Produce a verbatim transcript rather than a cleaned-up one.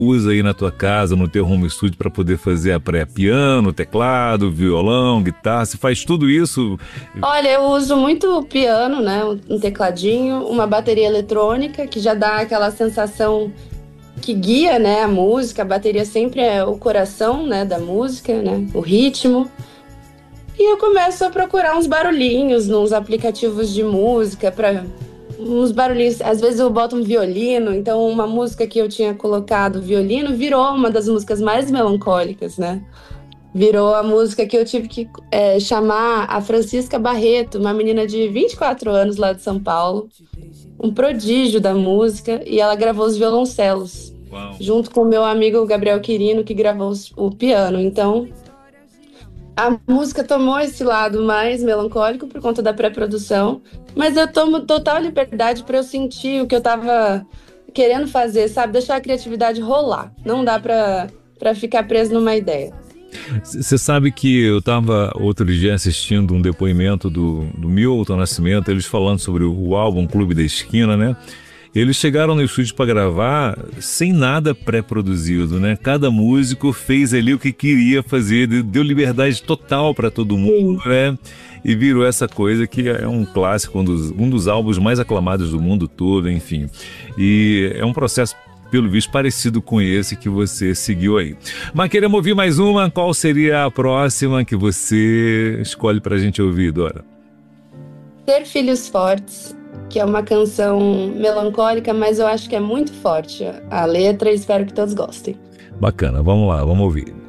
usa aí na tua casa, no teu home studio, para poder fazer a pré? Piano, teclado, violão, guitarra, você faz tudo isso? Olha, eu uso muito o piano, né? Um tecladinho, uma bateria eletrônica, que já dá aquela sensação que guia, né, a música. A bateria sempre é o coração, né, da música, né? O ritmo. E eu começo a procurar uns barulhinhos nos aplicativos de música, para uns barulhinhos. Às vezes eu boto um violino, então uma música que eu tinha colocado violino virou uma das músicas mais melancólicas, né? Virou a música que eu tive que é, chamar a Francisca Barreto, uma menina de vinte e quatro anos lá de São Paulo, um prodígio da música, e ela gravou os violoncelos, Uau. junto com o meu amigo Gabriel Quirino, que gravou os- o piano. Então, a música tomou esse lado mais melancólico por conta da pré-produção, mas eu tomo total liberdade para eu sentir o que eu tava querendo fazer, sabe? Deixar a criatividade rolar. Não dá para para ficar preso numa ideia. Você sabe que eu estava outro dia assistindo um depoimento do, do Milton Nascimento, eles falando sobre o, o álbum Clube da Esquina, né? Eles chegaram no estúdio para gravar sem nada pré-produzido, né? Cada músico fez ali o que queria fazer, deu deu liberdade total para todo mundo, Sim. né? E virou essa coisa que é um clássico, um dos, um dos álbuns mais aclamados do mundo todo, enfim. E é um processo, pelo visto, parecido com esse que você seguiu aí. Mas queremos ouvir mais uma. Qual seria a próxima que você escolhe para a gente ouvir, Dora? Ter Filhos Fortes, que é uma canção melancólica, mas eu acho que é muito forte a letra e espero que todos gostem. Bacana, vamos lá, vamos ouvir.